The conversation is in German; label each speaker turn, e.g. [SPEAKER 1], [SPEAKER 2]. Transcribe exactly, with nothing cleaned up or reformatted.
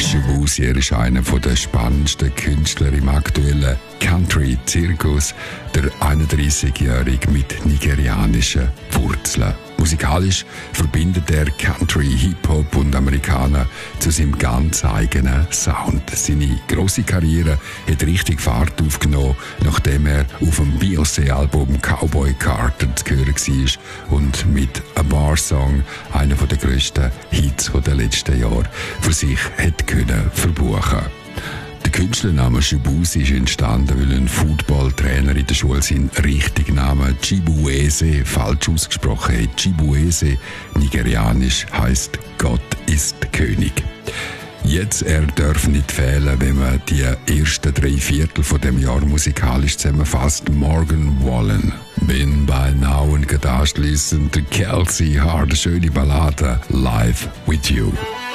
[SPEAKER 1] Shibuzi, er ist einer der spannendsten Künstler im aktuellen Country-Zirkus, der einunddreißigjährige mit nigerianischen Wurzeln. Musikalisch verbindet er Country, Hip-Hop und Amerikaner zu seinem ganz eigenen Sound. Seine grosse Karriere hat richtig Fahrt aufgenommen, nachdem er auf dem Beyoncé-Album Cowboy Carter zu hören war und mit «A Bar Song» einer der grössten Hits der letzten Jahre für sich hat können verbuchen. Der Künstlername Shibuzi ist entstanden, weil ein Footballtrainer in der Schule seinen richtigen Namen Chibueze falsch ausgesprochen hat. Chibueze, nigerianisch, heisst Gott ist König. Jetzt, er darf nicht fehlen, wenn man die ersten drei Viertel von dem Jahr musikalisch zusammenfasst. Morgan Wallen. Bin bei Now und geht anschliessend Kelsey Hart, schöne Ballade, Live with You.